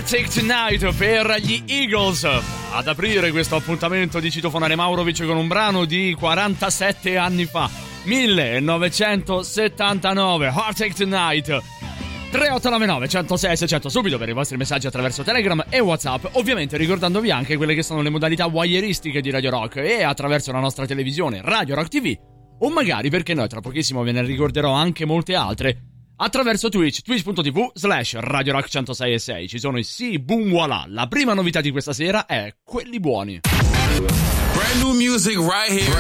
Heartache Tonight per gli Eagles. Ad aprire questo appuntamento di citofonare Maurovic con un brano di 47 anni fa, 1979, Heartache Tonight. 3899 106 600 subito per i vostri messaggi attraverso Telegram e WhatsApp, ovviamente ricordandovi anche quelle che sono le modalità voyeuristiche di Radio Rock e attraverso la nostra televisione Radio Rock TV, o magari, perché noi tra pochissimo ve ne ricorderò anche molte altre, attraverso Twitch, twitch.tv/Radio Rock 106.6. Ci sono i sì, boom, voilà. La prima novità di questa sera è Quelli Buoni. Brand new music right here.